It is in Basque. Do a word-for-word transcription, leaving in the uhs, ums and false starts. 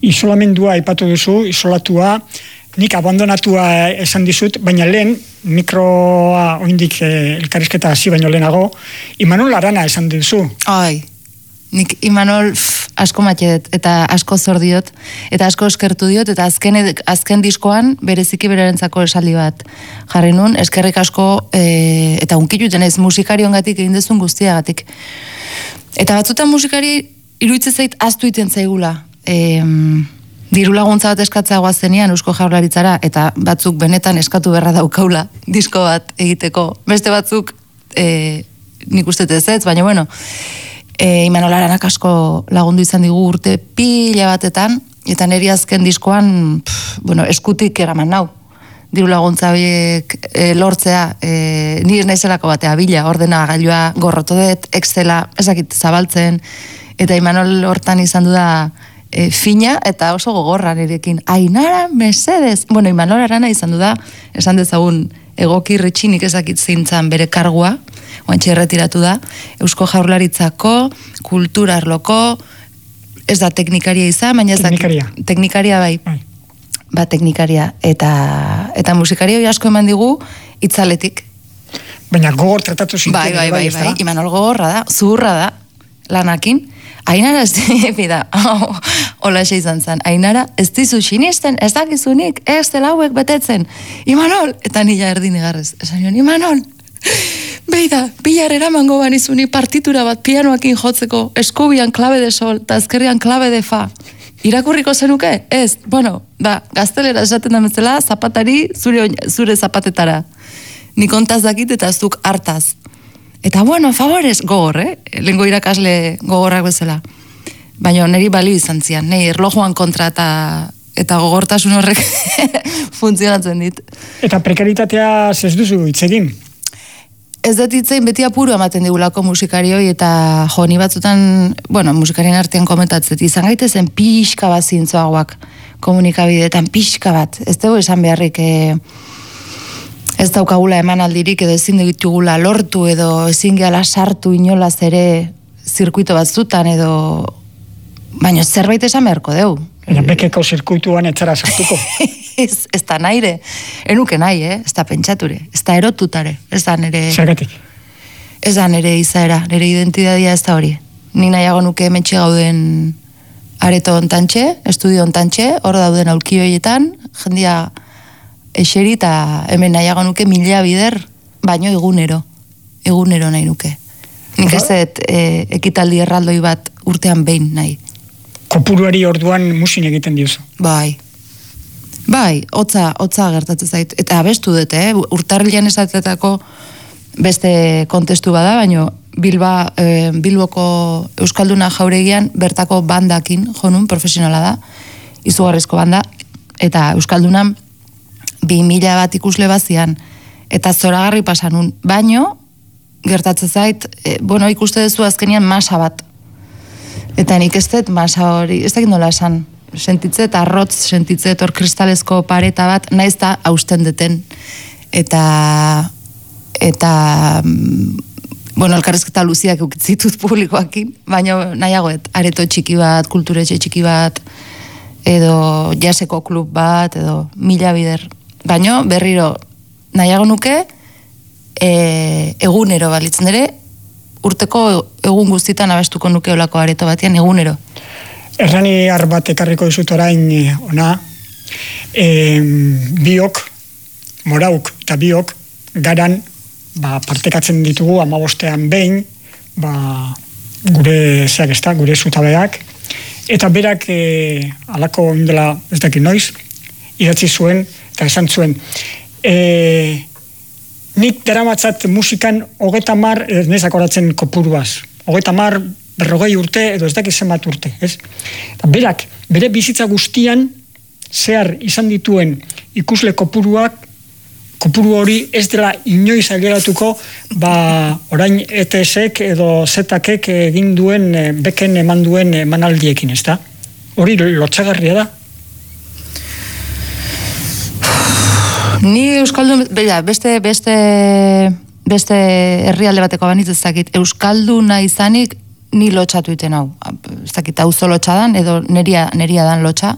Isolamendua aipatu duzu, isolatua, nik abandonatua esan dizut, baina lehen, mikroa oindik eh, elkarrizketa hasi baino lehenago, Imanol Arana esan duzu. Ai, nik Imanol pff, asko matxedet, eta asko zor diot, eta asko eskertu diot, eta azken, azken diskoan bereziki berarentzako esaldi bat jarri nun, eskerrik asko, e, eta unkituten ez musikariongatik egin dezun guztiagatik. Eta batzutan musikari iruditzen zait aztu iten zaigula. E, diru laguntza bat eskatzea guazenean Eusko Jaurlaritzara, eta batzuk benetan eskatu berra daukaula disko bat egiteko. Beste batzuk e, nik uste ez ez, baina bueno, e, Imanol Aranak asko lagundu izan digu urte pila batetan, eta niri azken diskoan pff, bueno, eskutik eraman nau. Diru laguntza horiek e, lortzea, e, nire naizelako batea bila, ordena gailua gorrotodet, Excela, ezakit zabaltzen, eta Imanol hortan izan du da e, fina, eta oso gogorra nirekin. Ainara, mesedez! Bueno, Imanol Arana izan du da, esan dezagun, egoki ritxinik ezakit zintzan bere kargua, oantxe erretiratu da, Eusko Jaurlaritzako, kultura arloko, ez da teknikaria izan, baina ez da... Teknikaria. Teknikaria bai. bai. Ba, teknikaria, eta, eta musikario asko eman digu itzaletik. Baina gogor tratatu zintzen. Bai, bai, bai, bai, Imanol gogorra da, zuhurra da, lanakin. Ainara ez da, hola xe izan zen, Ainara ez dizu sinisten, ez dakizunik, ez dela hauek betetzen. Imanol, eta nila erdin egarrez, esan joan, Imanol, beida, bilar eramango banizuni partitura bat pianoakin jotzeko, eskubian klabe de sol, eta ezkerrian klabe de fa. Irakurriko zenuke? Ez, bueno, da, gaztelera esaten da bezala, zapatari zure, zure zapatetara. Nik ontaz dakit eta ez duk hartaz. Eta, bueno, favorez, gogor, eh? Lengo irakasle gogorrak bezala. Baina niri balio izan zian, niri erlojuan kontra eta, eta gogortasun horrek funtzionatzen dit. Eta prekaritatea ez duzu hitz egin? Ez dut hitzein beti apuru ematen digulako musikarioi, eta jo, ni batzutan, bueno, musikarien artean komentatzet, izan gaitezen pixka bat zintzoagoak komunikabideetan, pixka bat. Ez dugu esan beharrik e, ez daukagula eman aldirik, edo ezin ditugula lortu, edo ezin gehala sartu inolaz ere zirkuito batzutan, edo baina zerbait esan beharko deu. Baina bekeko zirkuituan etzara sartuko. ez, ez da naire, enuke nahi, eh? Ez da pentsature, ez da erotutare, ez da nire... Zergatik? Ez da nire izaera, nire identidadia ez da hori. Ni nahiago nuke hementxe gauden areto ontantxe, estudio ontantxe, hor dauden aulkioietan, jendia eseri eta hemen nahiago nuke mila bider, baino egunero, egunero nahi nuke. Nik ez dut e, ekitaldi erraldoi bat urtean behin nahi. Kopuruari orduan musin egiten diozu. Bai. Bai, hotza, hotza gertatzen zait. Eta abestu dut, eh? Urtarrilean esatetako beste kontestu bada, baino Bilba, eh, Bilboko Euskalduna jauregian bertako bandakin, jonun, profesionala da, izugarrizko banda, eta Euskaldunan bi mila bat ikusle bazian, eta zoragarri pasanun, baino gertatzen zait, eh, bueno, ikuste duzu azkenian masa bat. Eta nik ez dut masa hori, ez dakit nola esan, sentitzet, arrotz sentitzet, hor kristalezko pareta bat, naiz da hausten deten. Eta, eta, bueno, elkarrezketa luziak eukitzitut publikoakin, baina nahiagoet, areto txiki bat, kulturetxe txiki bat, edo jaseko klub bat, edo mila bider. Baina berriro, nahiago nuke, e, egunero balitzen ere, urteko egun guztitan abestuko nuke olako areto batean, egunero. Errani har bat ekarriko dizut orain ona, e, biok, morauk eta biok, garan ba, partekatzen ditugu hamabostean behin, ba, gure zeak ez da, gure zutabeak, eta berak e, alako indela ez dakit noiz, idatzi zuen, eta esan zuen, e, nik daramatzat musikan hogeta mar, ez nezak horatzen kopuruaz, hogeta mar, berrogei urte, edo ez dakit zenbat urte, ez? Eta berak, bere bizitza guztian, zehar izan dituen ikusle kopuruak, kopuru hori ez dela inoiz ailegatuko, ba, orain E T S-ek edo Z-ek egin duen, beken eman duen emanaldiekin, ez da? Hori lotxagarria da? Ni Euskaldun, bera, beste, beste, beste herrialde bateko banitz ez dakit, Euskalduna izanik ni lotxatu iten hau. Ez dakit, auzo lotxa dan, edo neria, neria dan lotxa.